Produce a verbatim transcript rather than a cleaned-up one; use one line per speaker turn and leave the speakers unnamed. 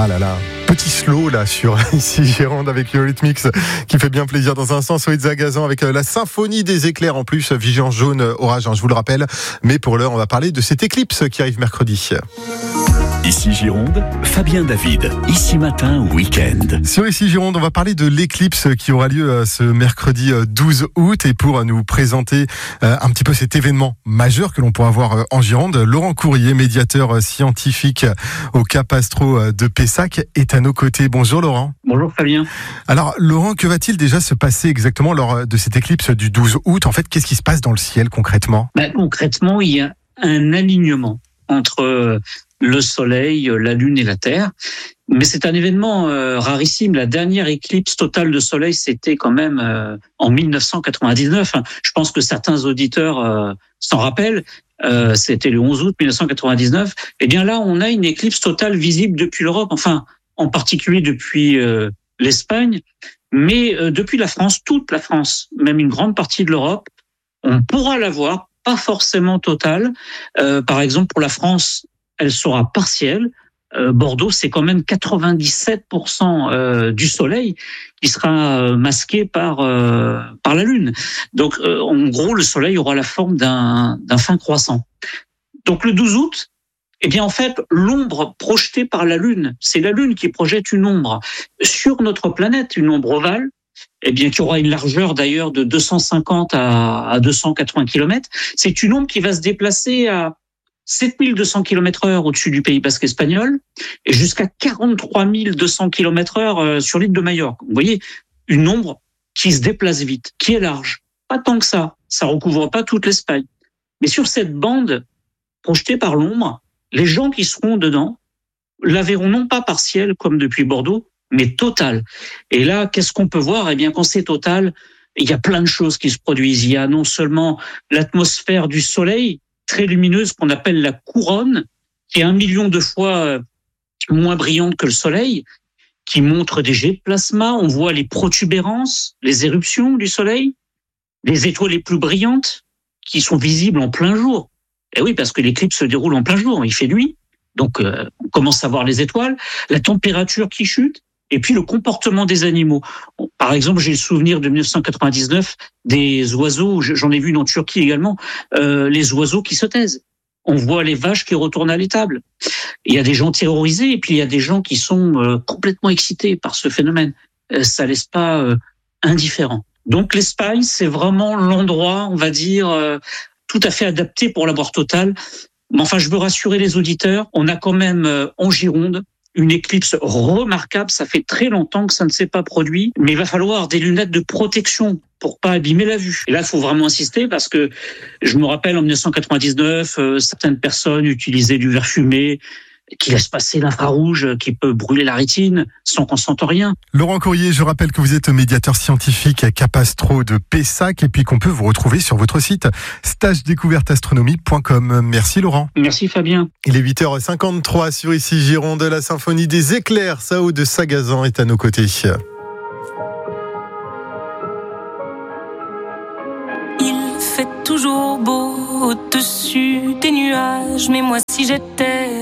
Ah là là, petit slow là sur ici Gironde avec Eurythmics qui fait bien plaisir dans un sens. Loïc Zagazan avec la symphonie des éclairs en plus, vigilance jaune, orage, hein, je vous le rappelle. Mais pour l'heure, on va parler de cette éclipse qui arrive mercredi.
Ici Gironde, Fabien David. Ici Matin, week-end.
Sur Ici Gironde, on va parler de l'éclipse qui aura lieu ce mercredi douze août. Et pour nous présenter un petit peu cet événement majeur que l'on pourra voir en Gironde, Laurent Courrier, médiateur scientifique au Cap Astro de Pessac, est à nos côtés. Bonjour Laurent.
Bonjour Fabien.
Alors Laurent, que va-t-il déjà se passer exactement lors de cette éclipse du douze août ? En fait, qu'est-ce qui se passe dans le ciel concrètement ?
Ben, concrètement, il y a un alignement entre le Soleil, la Lune et la Terre. Mais c'est un événement euh, rarissime. La dernière éclipse totale de Soleil, c'était quand même euh, en dix-neuf cent quatre-vingt-dix-neuf. Je pense que certains auditeurs euh, s'en rappellent. Euh, c'était le onze août dix-neuf cent quatre-vingt-dix-neuf. Eh bien là, on a une éclipse totale visible depuis l'Europe, enfin, en particulier depuis euh, l'Espagne, mais euh, depuis la France, toute la France, même une grande partie de l'Europe, on pourra la voir, pas forcément totale. Euh, par exemple, pour la France, elle sera partielle. Euh, Bordeaux, c'est quand même quatre-vingt-dix-sept pour cent euh, du soleil qui sera euh, masqué par euh, par la Lune. Donc, euh, en gros, le soleil aura la forme d'un d'un fin croissant. Donc, le douze août, eh bien, en fait, l'ombre projetée par la Lune, c'est la Lune qui projette une ombre sur notre planète, une ombre ovale, eh bien, qui aura une largeur d'ailleurs de deux cent cinquante à deux cent quatre-vingts kilomètres. C'est une ombre qui va se déplacer à sept mille deux cents kilomètres heure au-dessus du Pays basque espagnol et jusqu'à quarante-trois mille deux cents kilomètres heure sur l'île de Majorque. Vous voyez, une ombre qui se déplace vite, qui est large. Pas tant que ça, ça recouvre pas toute l'Espagne. Mais sur cette bande projetée par l'ombre, les gens qui seront dedans la verront non pas partielle comme depuis Bordeaux, mais totale. Et là, qu'est-ce qu'on peut voir ? Eh bien, quand c'est total, il y a plein de choses qui se produisent. Il y a non seulement l'atmosphère du Soleil, très lumineuse, qu'on appelle la couronne, qui est un million de fois moins brillante que le Soleil, qui montre des jets de plasma. On voit les protubérances, les éruptions du Soleil, les étoiles les plus brillantes qui sont visibles en plein jour. Et oui, parce que l'éclipse se déroule en plein jour, il fait nuit, donc euh, on commence à voir les étoiles, la température qui chute, et puis le comportement des animaux. Par exemple, j'ai le souvenir de dix-neuf cent quatre-vingt-dix-neuf des oiseaux, j'en ai vu une en Turquie également, euh, les oiseaux qui se taisent. On voit les vaches qui retournent à l'étable. Il y a des gens terrorisés et puis il y a des gens qui sont euh, complètement excités par ce phénomène. Euh, ça laisse pas euh, indifférent. Donc l'Espagne, c'est vraiment l'endroit, on va dire, euh, tout à fait adapté pour la voir totale. Mais enfin, je veux rassurer les auditeurs, on a quand même euh, en Gironde une éclipse remarquable, ça fait très longtemps que ça ne s'est pas produit, mais il va falloir des lunettes de protection pour pas abîmer la vue. Et là, il faut vraiment insister parce que je me rappelle en dix-neuf cent quatre-vingt-dix-neuf, euh, certaines personnes utilisaient du verre fumé qui laisse passer l'infrarouge, qui peut brûler la rétine sans qu'on sente rien.
Laurent Courrier, je rappelle que vous êtes médiateur scientifique à Cap Astro de Pessac et puis qu'on peut vous retrouver sur votre site stage découverte astronomie point com. Merci Laurent.
Merci Fabien.
Il est huit heures cinquante-trois sur Ici Gironde, la symphonie des éclairs, Sao de Sagazan est à nos côtés.
Il fait toujours beau au-dessus des nuages, mais moi si j'étais